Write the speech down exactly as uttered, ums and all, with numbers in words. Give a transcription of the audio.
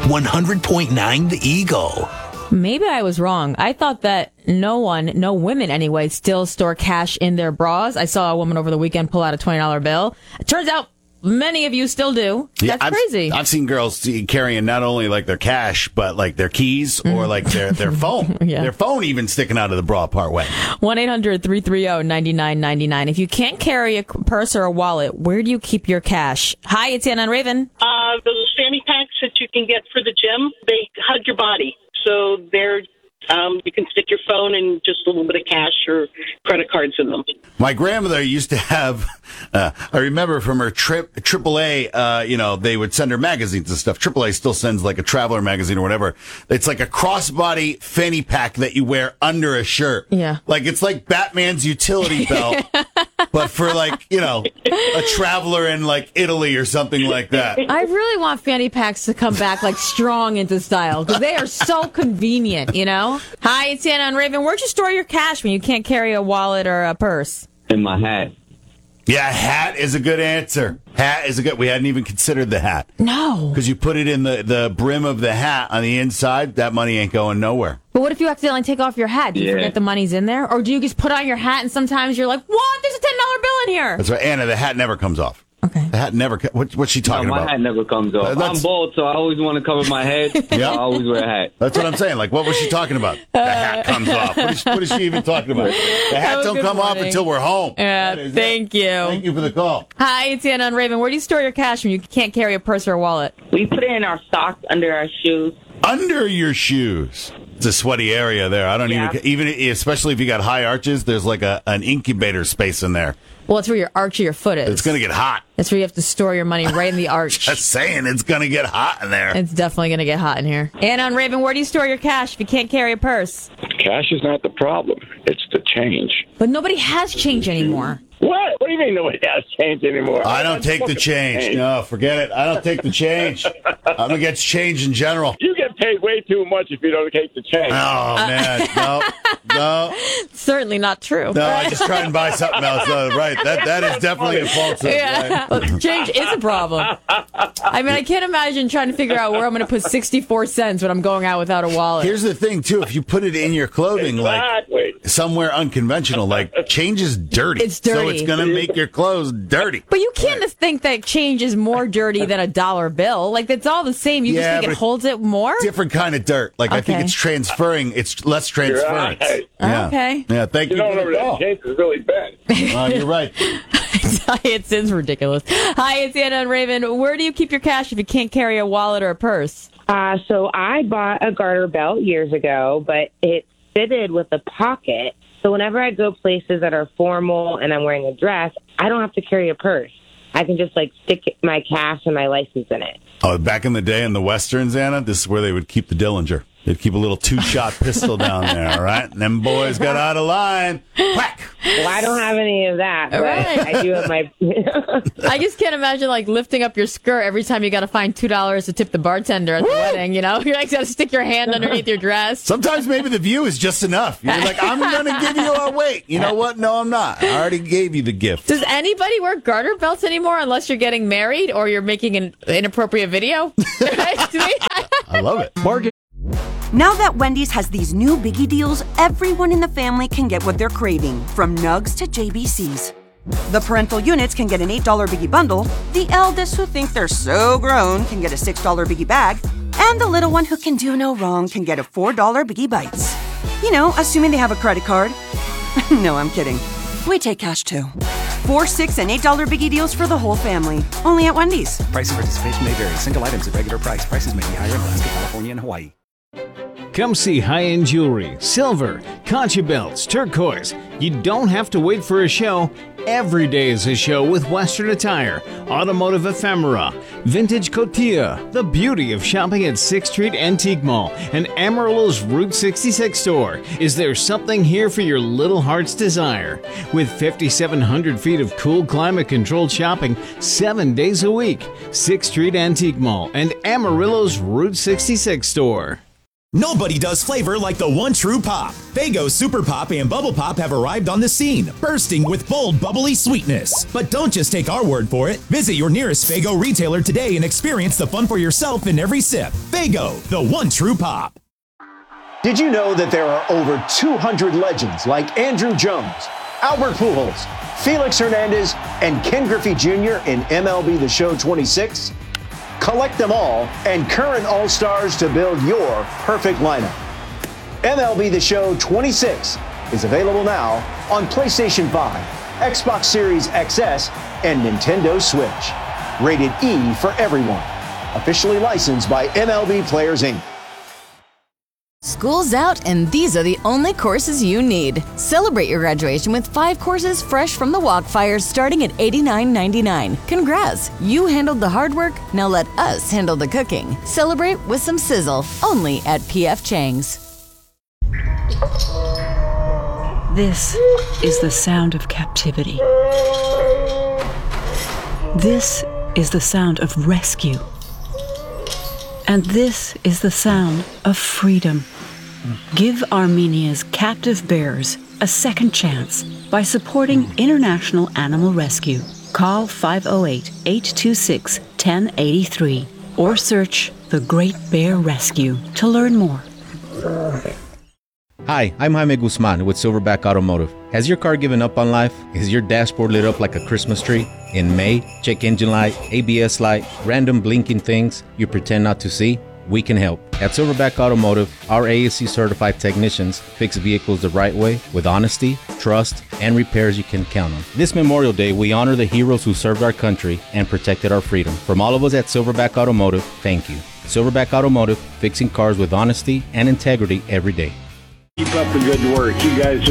one hundred point nine The Eagle. Maybe I was wrong. I thought that no one, no women anyway, still store cash in their bras. I saw a woman over the weekend pull out a twenty dollar bill. It turns out many of you still do. That's yeah, I've, crazy. I've seen girls carrying not only like their cash, but like their keys or like their, their phone. Yeah. Their phone even sticking out of the bra part way. one eight hundred three three zero nine nine nine nine. If you can't carry a purse or a wallet, where do you keep your cash? Hi, it's Anna and Raven. Uh, those fanny packs that you can get for the gym, they hug your body. So they're, um, you can stick your phone and just a little bit of cash or credit cards in them. My grandmother used to have, uh, I remember from her trip, triple A, uh, you know, they would send her magazines and stuff. triple A still sends like a traveler magazine or whatever. It's like a crossbody fanny pack that you wear under a shirt. Yeah. Like, it's like Batman's utility belt, but for like, you know, a traveler in like Italy or something like that. I really want fanny packs to come back like strong into style because they are so convenient, you know? Hi, it's Anna and Raven. Where'd you store your cash when you can't carry a wallet or a purse? In my hat. Yeah, hat is a good answer. Hat is a good, we hadn't even considered the hat. No. Because you put it in the, the brim of the hat on the inside, that money ain't going nowhere. But what if you accidentally take off your hat? Do you Yeah. forget the money's in there? Or do you just put on your hat and sometimes you're like, what? There's a ten dollar bill in here. That's right. Anna, the hat never comes off. Okay. The hat never, co- what, what's she talking No, my about? hat never comes off. Uh, that's- I'm bald, so I always want to cover my head. Yeah. I always wear a hat. That's what I'm saying. Like, what was she talking about? The hat comes off. What is, what is she even talking about? The hat Oh, don't good come off morning. until we're home. Yeah, That is it. thank you. Thank you for the call. Hi, it's Anna and Raven. Where do you store your cash when you can't carry a purse or a wallet? We put it in our socks under our shoes. Under your shoes. It's a sweaty area there. I don't Yeah. even, even, especially if you got high arches, there's like a an incubator space in there. Well, it's where your arch of your foot is. It's going to get hot. That's where you have to store your money, right in the arch. Just saying, it's going to get hot in there. It's definitely going to get hot in here. Anna and Raven, where do you store your cash if you can't carry a purse? Cash is not the problem. It's the change. But nobody has change anymore. What? What do you mean nobody has change anymore? I don't take the change. No, forget it. I don't take the change. I'm against change in general. You get paid way too much if you don't take the change. Oh, man. No, no, Certainly not true. no. I just try and buy something else. Uh, right. That That is definitely a falsehood. Yeah. Right. Well, change is a problem. I mean, I can't imagine trying to figure out where I'm going to put sixty-four cents when I'm going out without a wallet. Here's the thing, too. If you put it in your clothing, like Exactly. somewhere unconventional, like change is dirty. It's dirty. So it's going to make your clothes dirty. But you can't just think that change is more dirty than a dollar bill. Like, it's all the same. You Yeah, just think it but holds it more? Different kind of dirt. Like, I think Okay. it's transferring. It's less transference. right. Yeah. Okay. Yeah, thank You you. don't for know the where call. that change is really been. Uh, you're right. It is ridiculous. Hi, it's Anna and Raven. Where do you keep your cash if you can't carry a wallet or a purse? Uh, so I bought a garter belt years ago, but it fitted with a pocket. So whenever I go places that are formal and I'm wearing a dress, I don't have to carry a purse. I can just like stick my cash and my license in it. Oh, back in the day in the Westerns, Anna, this is where they would keep the Dillinger. They'd keep a little two-shot pistol down there, all right? And them boys got out of line. Whack! Well, I don't have any of that, but Right. I do have my... I just can't imagine, like, lifting up your skirt every time you got to find two dollars to tip the bartender at the wedding, you know? You like got to stick your hand underneath your dress. Sometimes maybe the view is just enough. You're like, I'm going to give you a wait. You know what? No, I'm not. I already gave you the gift. Does anybody wear garter belts anymore unless you're getting married or you're making an inappropriate video? Right? To me? I love it. Morgan. Now that Wendy's has these new biggie deals, everyone in the family can get what they're craving, from Nugs to J B Cs. The parental units can get an eight dollar biggie bundle, the eldest who think they're so grown can get a six dollar biggie bag, and the little one who can do no wrong can get a four dollar biggie bites. You know, assuming they have a credit card. No, I'm kidding. We take cash too. Four, six, and eight dollar biggie deals for the whole family. Only at Wendy's. Price and participation may vary. Single items at regular price. Prices may be higher in Alaska, California, and Hawaii. Come see high-end jewelry, silver, concha belts, turquoise. You don't have to wait for a show. Every day is a show with Western attire, automotive ephemera, vintage cotilla, the beauty of shopping at sixth Street Antique Mall and Amarillo's Route sixty-six store. Is there something here for your little heart's desire? With fifty-seven hundred feet of cool climate-controlled shopping seven days a week, sixth Street Antique Mall and Amarillo's Route sixty-six store. Nobody does flavor like the one true pop. Faygo Super Pop and Bubble Pop have arrived on the scene, bursting with bold, bubbly sweetness. But don't just take our word for it. Visit your nearest Faygo retailer today and experience the fun for yourself in every sip. Faygo, the one true pop. Did you know that there are over two hundred legends like Andrew Jones, Albert Pujols, Felix Hernandez, and Ken Griffey Junior in M L B The Show twenty-six? Collect them all and current All-Stars to build your perfect lineup. M L B The Show twenty-six is available now on PlayStation five, Xbox Series X S, and Nintendo Switch. Rated E for everyone. Officially licensed by M L B Players, Incorporated. School's out, and these are the only courses you need. Celebrate your graduation with five courses fresh from the Walkfire starting at eighty-nine ninety-nine. Congrats! You handled the hard work, now let us handle the cooking. Celebrate with some sizzle, only at P F Chang's. This is the sound of captivity. This is the sound of rescue. And this is the sound of freedom. Give Armenia's captive bears a second chance by supporting International Animal Rescue. Call five oh eight, eight two six, one oh eight three or search The Great Bear Rescue to learn more. Hi, I'm Jaime Guzman with Silverback Automotive. Has your car given up on life? Is your dashboard lit up like a Christmas tree? In May, check engine light, A B S light, random blinking things you pretend not to see? We can help. At Silverback Automotive, our A S C certified technicians fix vehicles the right way with honesty, trust, and repairs you can count on. This Memorial Day, we honor the heroes who served our country and protected our freedom. From all of us at Silverback Automotive, thank you. Silverback Automotive, fixing cars with honesty and integrity every day. Keep up the good work. You guys